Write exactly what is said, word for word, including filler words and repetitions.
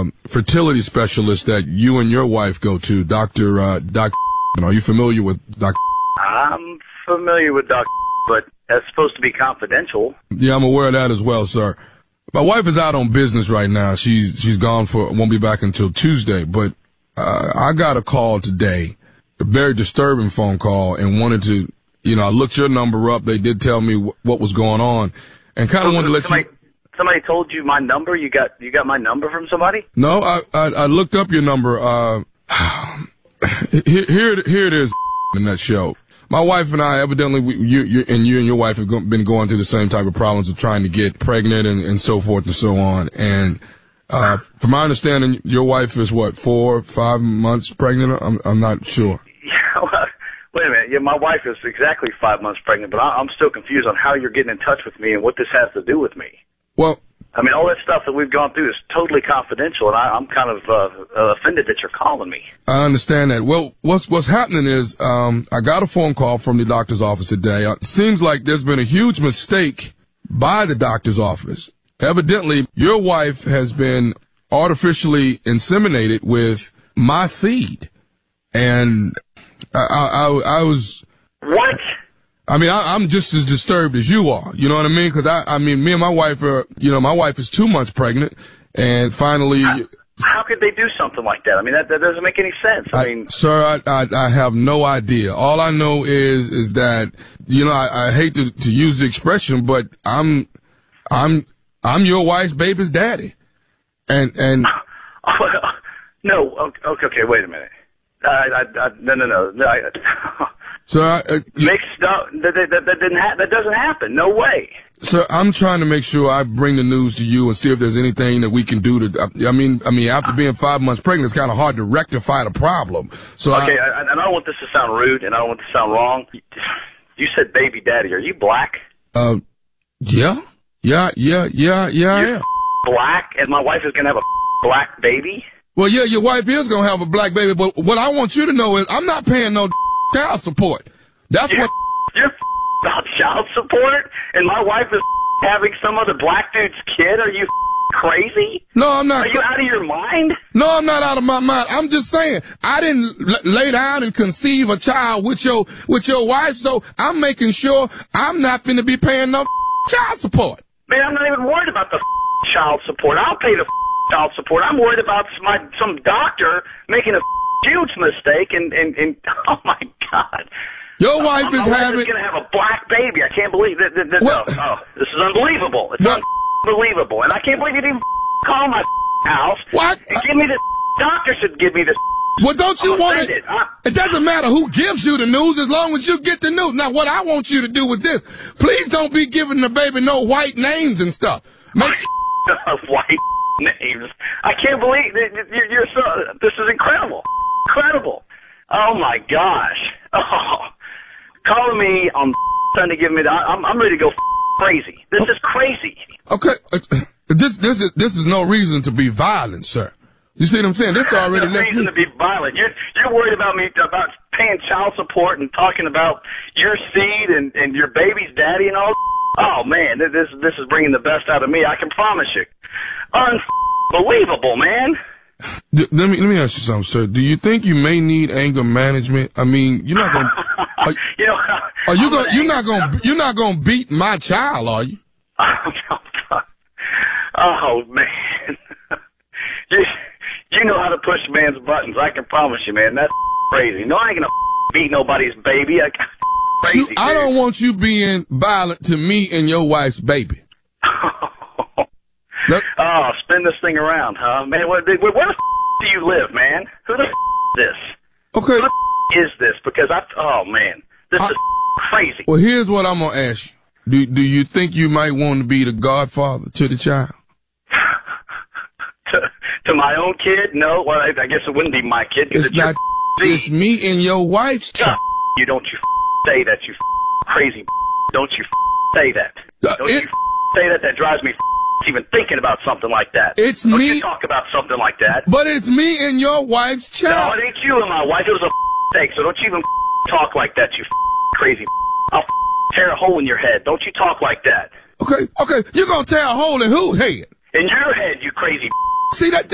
um, fertility specialist that you and your wife go to, Doctor Uh, Doctor Are you familiar with Doctor I'm familiar with Doctor but that's supposed to be confidential. Yeah, I'm aware of that as well, sir. My wife is out on business right now. She's she's gone for won't be back until Tuesday. But uh, I got a call today, a very disturbing phone call, and wanted to, you know, I looked your number up. They did tell me w- what was going on, and kind of so, wanted to let somebody, you. Somebody told you my number. You got you got my number from somebody? No, I I, I looked up your number. Uh, here here here it is in that show. My wife and I, evidently, we, you, you and you and your wife have go, been going through the same type of problems of trying to get pregnant and, and so forth and so on. And uh, from my understanding, your wife is what, four, five months pregnant? I'm, I'm not sure. Yeah, well, wait a minute. Yeah, my wife is exactly five months pregnant, but I, I'm still confused on how you're getting in touch with me and what this has to do with me. Well, I mean, all that stuff that we've gone through is totally confidential, and I, I'm kind of uh, uh, offended that you're calling me. I understand that. Well, what's what's happening is um, I got a phone call from the doctor's office today. It seems like there's been a huge mistake by the doctor's office. Evidently, your wife has been artificially inseminated with my seed, and I, I, I, I was what? I mean, I, I'm just as disturbed as you are. You know what I mean? Because I, I mean, me and my wife are, you know, my wife is two months pregnant, and finally. How, how could they do something like that? I mean, that, that doesn't make any sense. I, I mean, sir, I, I I have no idea. All I know is is that, you know, I, I hate to, to use the expression, but I'm I'm I'm your wife's baby's daddy, and and. no, okay, okay, wait a minute. I, I, I, no, no, no. I, So I, uh, mixed up. That, that, that, that didn't ha- that doesn't happen. No way. Sir, I'm trying to make sure I bring the news to you and see if there's anything that we can do to. I mean, I mean, after being five months pregnant, it's kind of hard to rectify the problem. So okay, I, I, and I don't want this to sound rude, and I don't want this to sound wrong. You said baby daddy. Are you black? Uh, yeah, yeah, yeah, yeah, yeah. You're I am. Black, and my wife is gonna have a black baby. Well, yeah, your wife is gonna have a black baby, but what I want you to know is I'm not paying no child support. That's you're, what you're about child support, and my wife is having some other black dude's kid. Are you crazy? No, I'm not. Are you out of your mind? No, I'm not out of my mind. I'm just saying I didn't l- lay down and conceive a child with your with your wife, so I'm making sure I'm not going to be paying no child support. Man, I'm not even worried about the child support. I'll pay the child support. I'm worried about my some doctor making a huge mistake, and and, and oh my God. Your wife my is wife having. is going to have a black baby. I can't believe that. that, that Well, no, oh, this is unbelievable. It's well, unbelievable, and I can't believe you didn't call my house What? and give me the doctor should give me the. Well, don't you I'm want it? offended. I- It doesn't matter who gives you the news as long as you get the news. Now, what I want you to do is this: please don't be giving the baby no white names and stuff. Make white names. I can't believe that you're, you're so. This is incredible, incredible. Oh my gosh. Oh. Calling me on trying to give me the, I'm, I'm ready to go crazy. This is crazy. Okay, uh, this this is this is no reason to be violent, sir. You see what I'm saying? This already no lets reason me. to be violent. You're you're worried about me about paying child support and talking about your seed and, and your baby's daddy and all. Oh man, this this is bringing the best out of me. I can promise you. Unbelievable, man. D- let me let me ask you something, sir. Do you think you may need anger management? I mean, you're not gonna. Are, you know, are you I'm gonna? You're not anger- gonna. You're not gonna beat my child, are you? Oh man, you you know how to push man's buttons. I can promise you, man. That's crazy. No, I ain't gonna beat nobody's baby. I, crazy, You, I don't want you being violent to me and your wife's baby. Look, oh, spin this thing around, huh, man? Where, where, where the f- do you live, man? Who the f- is this? okay. Who the f- is this? Because I, oh man, this I, is crazy. Well, here's what I'm gonna ask you. Do Do you think you might want to be the godfather to the child? to, to my own kid? No. Well, I, I guess it wouldn't be my kid. It's, it's not. your It's me and your wife's child. You don't you f- say that, you f- crazy. Don't you f- say that. Uh, Don't it- you f- say that. That drives me f- even thinking about something like that. It's Don't me. you talk about something like that. But it's me and your wife's No, child. it ain't you and my wife. It was a mistake, so don't you even talk like that, you crazy. I'll tear a hole in your head. Don't you talk like that. Okay, okay. You're gonna tear a hole in whose head? In your head, you crazy. See that?